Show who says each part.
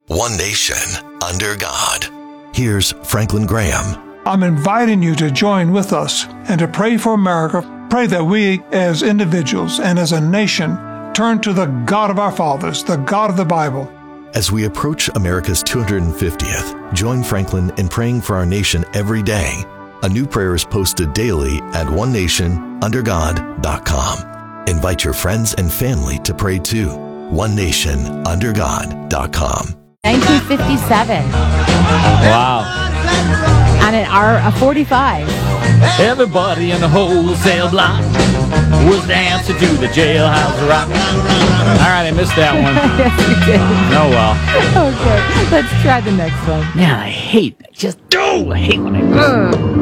Speaker 1: One nation, under God. Here's Franklin Graham.
Speaker 2: I'm inviting you to join with us and to pray for America. Pray that we as individuals and as a nation turn to the God of our fathers, the God of the Bible.
Speaker 1: As we approach America's 250th, join Franklin in praying for our nation every day. A new prayer is posted daily at onenationundergod.com. Invite your friends and family to pray too. onenationundergod.com.
Speaker 3: 1957.
Speaker 4: Wow.
Speaker 3: On an R45.
Speaker 4: Everybody in the wholesale block was dancing to the Jailhouse Rock. All right, I missed that one.
Speaker 3: Yes, you did.
Speaker 4: Oh, well.
Speaker 3: Okay, let's try the next one.
Speaker 4: Man, I hate when I